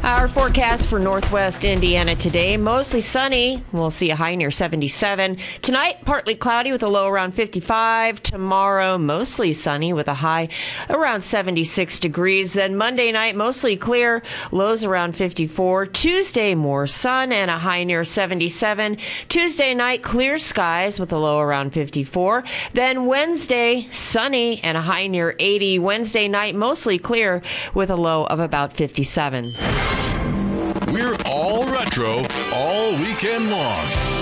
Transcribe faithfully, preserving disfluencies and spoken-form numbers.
Our forecast for northwest Indiana today, mostly sunny. We'll see a high near seventy-seven. Tonight, partly cloudy with a low around fifty-five. Tomorrow, mostly sunny with a high around seventy-six degrees. Then Monday night, mostly clear, lows around fifty-four. Tuesday, more sun and a high near seventy-seven. Tuesday night, clear skies with a low around fifty-four. Then Wednesday, sunny and a high near eighty. Wednesday night, mostly clear with a low of about fifty-seven. We're all retro all weekend long.